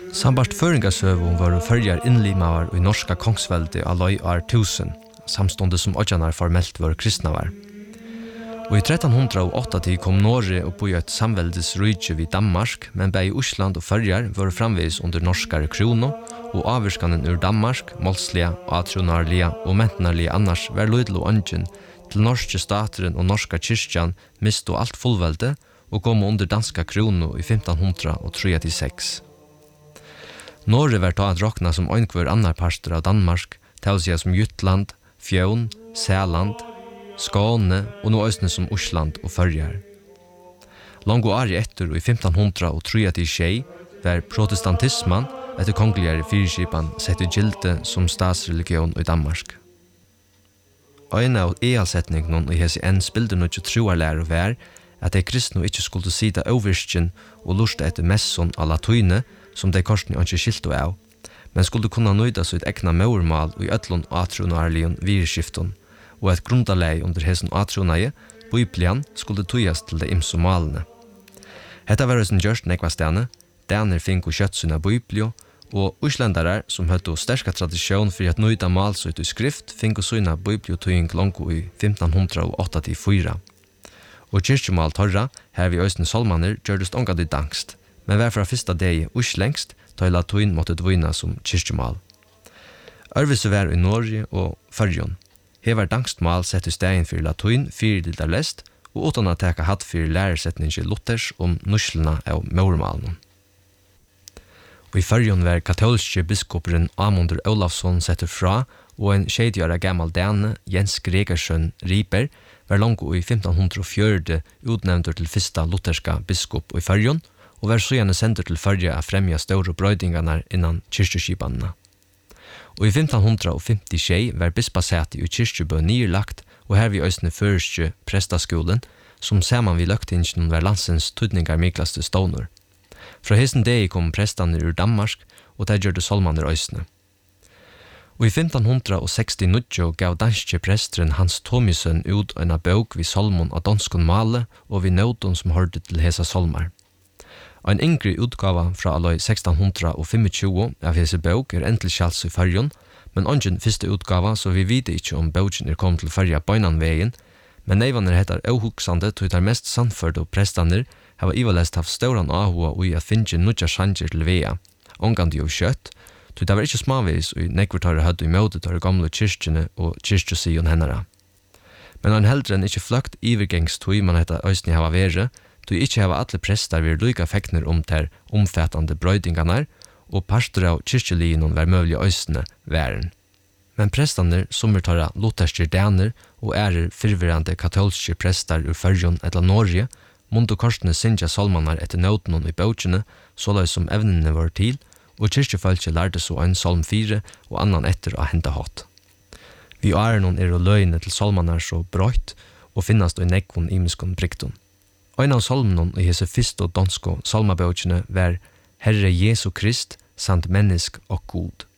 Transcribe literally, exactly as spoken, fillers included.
Sambart føringasøvun var førjar innlimavar i norska kongsveldi av løy år tusen, samstundet som odjanar formelt var kristnavar. Og i tretton oh åtta kom Norge opp i et samveldesrydje vid Danmark, men bei Osland og Førjar var framvis under norskare krono, og avvirskanen ur Danmark, målsliga, atronarliga og mentnarliga annars var lydel og ungen til norske stateren og norska kyrkjan misto alt fullvelde og kom under danska krono i femton trettiseks. Norge var ta at rokna som øynkvar annar parster av Danmark, til som Jutland, Fjøen, Sæland, Skåne og nå østene som Osland og Førjar. Langt år etter og i femton trettiseks var protestantismen etter kongeligere fyrskipan sett i gilde som statsreligion i Danmark. Ein av ealsetningen i hese enn spilde noe troarlære var at de kristne ikke skulle sida overskjen og lusta etter messon av latuine som de korsene ikke skilte av, men skulle kunne nøyda sitt egna maurmal i ødlån atronarlion virskifton, og et grundalei under hesen atronaie, Biblian, skulle tøyast til de imso malene. Hetta var hos en gjørst nekvastane, daner fink og kjøttsuna Biblio, og uslendarar som høtto sterska tradisjon for at nøyda malsut i skrift fink og syna Bibliotøying longo i femton åttifire. Og kyrkjemal torra, her vi øysten solmaner, gjørdest ongad i dangst, men var fra fyrsta degi uslengst, ta i latuin måtte dvina som kyrkjemal. Ørvise var i Norge og Førjon. Her var dangstmal sett i stegin for latuin, fyrdildar lest, og utan at teka hatt for læresetningen Luthers om nuslena av maurmalen. Og i Førjon var katolske biskoperen Amundur Olafsson setter fra, og en tjejtgjøra gammal dane, Jens Gregersson Riper, var longo i femton fjorti utnevntur til fyrsta lutherska biskop i Førjon, og var så gjerne sendt til Førja å fremja store brøydingarna innan kyrkjeskipanna. Og i femton femtiseks var bispasæti i kyrkjebø nyrlagt, og her vi øysne førske prestaskolen, som saman vi løgtingen var landsens tydningar miklaste stånur. Fra hesten degi kom prestane ur Danmark, og der gjør det solmaner øysne. Og i femton sekstiotre gav danske presteren Hans Thomisen ut en bøk vid solmon av danskon male og vid nødon som hørte til hesa solmar. En yngre utgava fra aloi sexton tjugofem av hese bøk er endelig kjals i Førjon, men ongen første utgava, så vi vide ikke om bøkken er kommet til Førja bøynan vegin, men neivaner heter auhuksande, tog tar mest sannførd og prestaner, hava ivalest haft stauran ahua ui at finnje nudja sjanger til vea, ongandi jo kjøtt, tog det var ikke smavis ui nekvartare hadde i møte til gamle kyrkjene og kyrkjosion hennara. Men han heldre enn ikke fløkt ivergengstui man heta øysni hava vere, tog ikke hava alle prestar vir luka fekner om ter omfattande brøydingarnar, og parster av kyrkjelinon var møvlig øysne væren. Men prestaner som er tarra lutherske daner og ærer fyrvirrande katolske prestar ur Førjon etla Norge, mundu korsene sinja solmanar etter nødnon i bøkjene, sålai som evnene var til, og kyrkjefalkje lærte så en solm fire og annan etter å hente hatt. Vi ærenon er å løyne til solmanar så brøyt, og finnast og nekvon imiskon brikton. Ein av solmnon i hese fyrst og dansko solmabøkjene var Herre Jesu Krist samt mennesk og god.